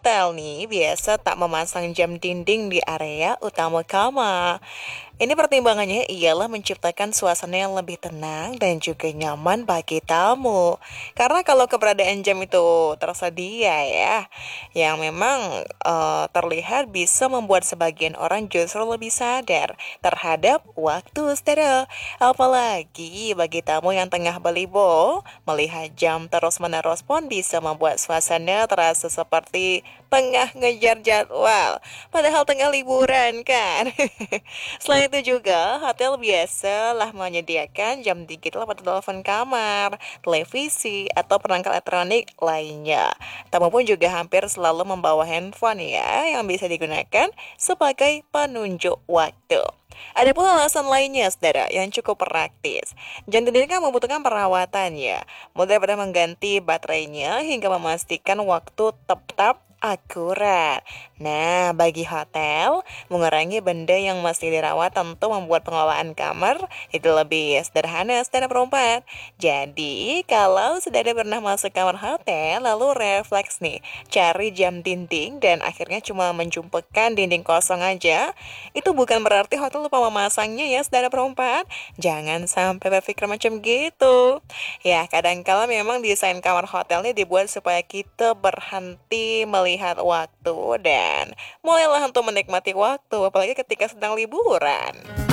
hotel nih biasa tak memasang jam dinding di area utama kamar. Ini pertimbangannya ialah menciptakan suasana yang lebih tenang dan juga nyaman bagi tamu. Karena kalau keberadaan jam itu tersedia ya, yang memang terlihat bisa membuat sebagian orang justru lebih sadar terhadap waktu stereo. Apalagi bagi tamu yang tengah belibo, melihat jam terus-menerus pun bisa membuat suasana terasa seperti tengah ngejar jadwal. Padahal tengah liburan kan. Selain itu juga, hotel biasalah menyediakan jam digital pada telepon kamar, televisi, atau perangkat elektronik lainnya. Tamu pun juga hampir selalu membawa handphone ya, yang bisa digunakan sebagai penunjuk waktu. Ada pula alasan lainnya, saudara, yang cukup praktis. Jam dinding kan membutuhkan perawatan ya, mulai pada mengganti baterainya hingga memastikan waktu tetap akurat. Nah, bagi hotel, mengurangi benda yang masih dirawat tentu membuat pengelolaan kamar itu lebih sederhana secara perempat. Jadi, kalau saudara pernah masuk kamar hotel, lalu refleks nih, cari jam dinding dan akhirnya cuma menjumpai dinding kosong aja, itu bukan berarti hotel lupa memasangnya ya, saudara perempat. Jangan sampai berpikir macam gitu. Ya, kadangkala memang desain kamar hotelnya dibuat supaya kita berhenti melihat waktu dan mulailah untuk menikmati waktu, apalagi ketika sedang liburan.